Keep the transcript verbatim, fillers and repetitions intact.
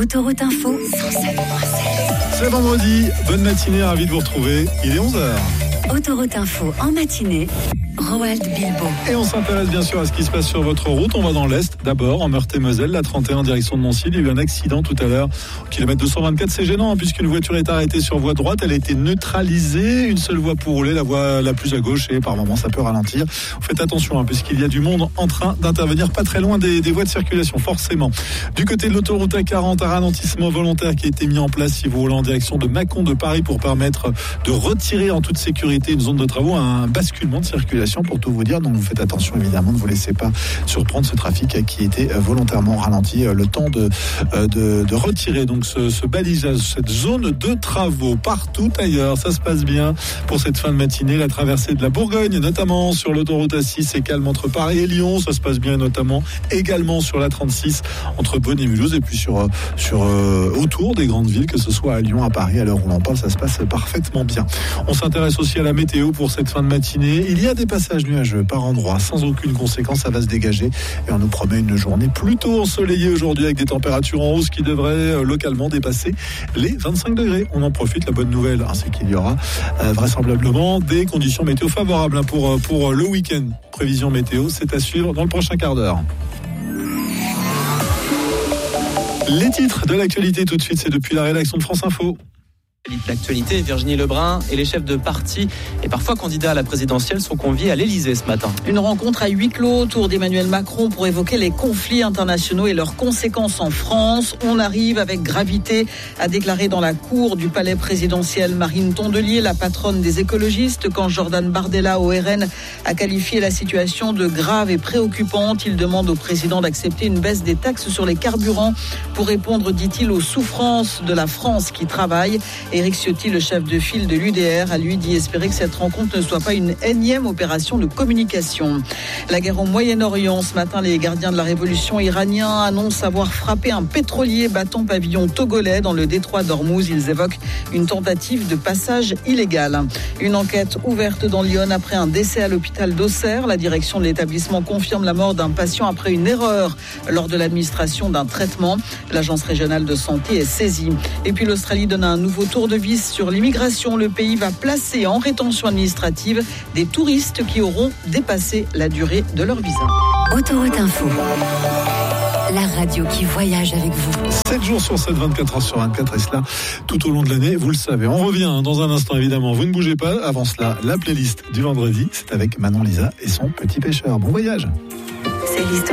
Autoroute Info, cent sept virgule sept. C'est vendredi, bonne matinée, ravi de vous retrouver. Il est onze heures. Autoroute Info en matinée, Roald Bilbo. Et on s'intéresse bien sûr à ce qui se passe sur votre route. On va dans l'Est d'abord, en Meurthe-et-Moselle, la trente et un direction de Nancy. Il y a eu un accident tout à l'heure, au kilomètre deux cent vingt-quatre. C'est gênant hein, puisqu'une voiture est arrêtée sur voie droite. Elle a été neutralisée, une seule voie pour rouler, la voie la plus à gauche, et par moments ça peut ralentir. Faites attention hein, puisqu'il y a du monde en train d'intervenir pas très loin des, des voies de circulation, forcément. Du côté de l'autoroute A quarante, un ralentissement volontaire qui a été mis en place si vous roulez en direction de Mâcon de Paris pour permettre de retirer en toute sécurité une zone de travaux, un basculement de circulation pour tout vous dire. Donc vous faites attention évidemment, ne vous laissez pas surprendre ce trafic qui était volontairement ralenti, le temps de, de, de retirer donc ce, ce balisage, cette zone de travaux. Partout ailleurs, ça se passe bien pour cette fin de matinée. La traversée de la Bourgogne, notamment sur l'autoroute A six, c'est calme entre Paris et Lyon. Ça se passe bien notamment également sur la trente-six entre Beaune et Mulhouse, et puis sur, sur euh, autour des grandes villes, que ce soit à Lyon, à Paris, à l'heure où l'on parle, ça se passe parfaitement bien. On s'intéresse aussi à la météo pour cette fin de matinée. Il y a des passages nuageux par endroits, sans aucune conséquence, ça va se dégager et on nous promet une journée plutôt ensoleillée aujourd'hui avec des températures en hausse qui devraient euh, localement dépasser les vingt-cinq degrés. On en profite. La bonne nouvelle, hein, c'est qu'il y aura euh, vraisemblablement des conditions météo favorables hein, pour, pour le week-end. Prévision météo, c'est à suivre dans le prochain quart d'heure. Les titres de l'actualité tout de suite, c'est depuis la rédaction de France Info. L'actualité, Virginie Lebrun et les chefs de parti et parfois candidats à la présidentielle sont conviés à l'Elysée ce matin. Une rencontre à huis clos autour d'Emmanuel Macron pour évoquer les conflits internationaux et leurs conséquences en France. On arrive avec gravité, a déclaré dans la cour du palais présidentiel Marine Tondelier, la patronne des écologistes, quand Jordan Bardella au R N a qualifié la situation de grave et préoccupante. Il demande au président d'accepter une baisse des taxes sur les carburants pour répondre, dit-il, aux souffrances de la France qui travaille. Éric Ciotti, le chef de file de l'U D R, a lui dit espérer que cette rencontre ne soit pas une énième opération de communication. La guerre au Moyen-Orient. Ce matin, les gardiens de la révolution iraniens annoncent avoir frappé un pétrolier battant pavillon togolais dans le détroit d'Ormuz. Ils évoquent une tentative de passage illégal. Une enquête ouverte dans l'Yonne après un décès à l'hôpital d'Auxerre. La direction de l'établissement confirme la mort d'un patient après une erreur lors de l'administration d'un traitement. L'agence régionale de santé est saisie. Et puis l'Australie donne un nouveau tour de vis sur l'immigration. Le pays va placer en rétention administrative des touristes qui auront dépassé la durée de leur visa. Autoroute Info, la radio qui voyage avec vous. sept jours sur sept, vingt-quatre heures sur vingt-quatre, et cela tout au long de l'année, vous le savez. On revient dans un instant évidemment, vous ne bougez pas. Avant cela, la playlist du vendredi, c'est avec Manon Lisa et son petit pêcheur. Bon voyage. C'est l'histoire.